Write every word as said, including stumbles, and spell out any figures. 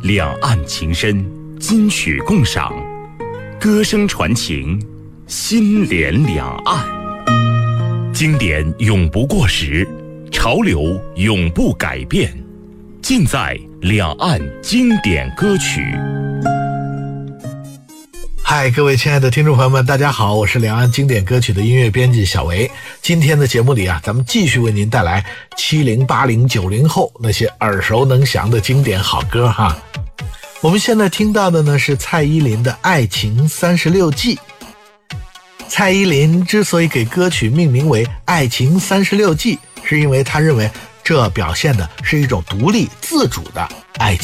两岸情深，金曲共赏，歌声传情，心连两岸。经典永不过时，潮流永不改变，尽在两岸经典歌曲。 嗨，各位亲爱的听众朋友们，大家好，我是两岸经典歌曲的音乐编辑小维。今天的节目里啊，咱们继续为您带来七零八零九零后那些耳熟能详的经典好歌哈。我们现在听到的呢是蔡依林的《爱情三十六计》。蔡依林之所以给歌曲命名为《爱情三十六计》，是因为她认为这表现的是一种独立自主的爱情。